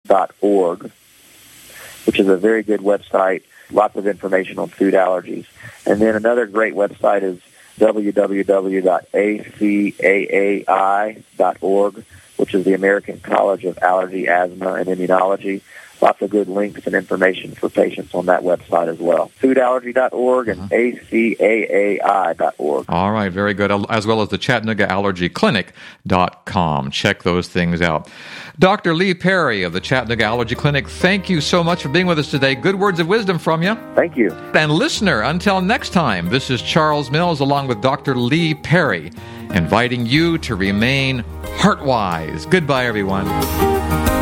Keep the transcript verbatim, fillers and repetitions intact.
dot org, which is a very good website, lots of information on food allergies. And then another great website is w w w dot a c a a i dot org, which is the American College of Allergy, Asthma, and Immunology. Lots of good links and information for patients on that website as well. food allergy dot org and uh-huh. a c a a i dot org. All right, very good. As well as the Chattanooga Allergy Clinic dot com. Check those things out. Doctor Lee Perry of the Chattanooga Allergy Clinic, thank you so much for being with us today. Good words of wisdom from you. Thank you. And listener, until next time, this is Charles Mills along with Doctor Lee Perry, inviting you to remain heart-wise. Goodbye, everyone.